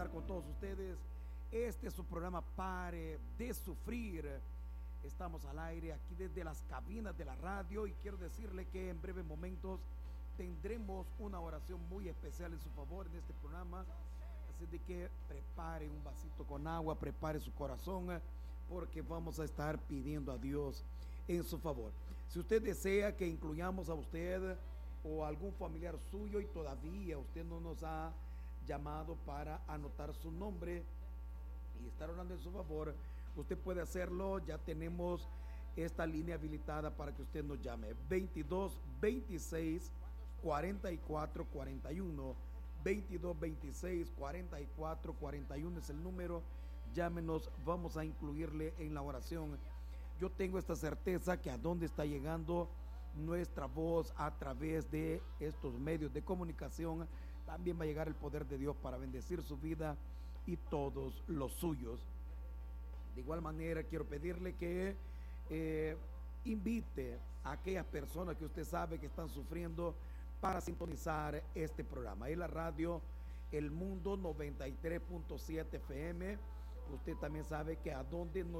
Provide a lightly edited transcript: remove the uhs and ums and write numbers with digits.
estar con todos ustedes. Este es su programa Pare de Sufrir. Estamos al aire aquí desde las cabinas de la radio y quiero decirle que en breves momentos tendremos una oración muy especial en su favor en este programa. Así de que prepare un vasito con agua, prepare su corazón, porque vamos a estar pidiendo a Dios en su favor. Si usted desea que incluyamos a usted o a algún familiar suyo y todavía usted no nos ha llamado para anotar su nombre y estar orando en su favor, usted puede hacerlo. Ya tenemos esta línea habilitada para que usted nos llame: 22 26 44 41. 22 26 44 41 es el número. Llámenos, vamos a incluirle en la oración. Yo tengo esta certeza que a donde está llegando nuestra voz a través de estos medios de comunicación, también va a llegar el poder de Dios para bendecir su vida y todos los suyos. De igual manera, quiero pedirle que invite a aquellas personas que usted sabe que están sufriendo para sintonizar este programa. Es la radio El Mundo 93.7 FM. Usted también sabe que a donde nos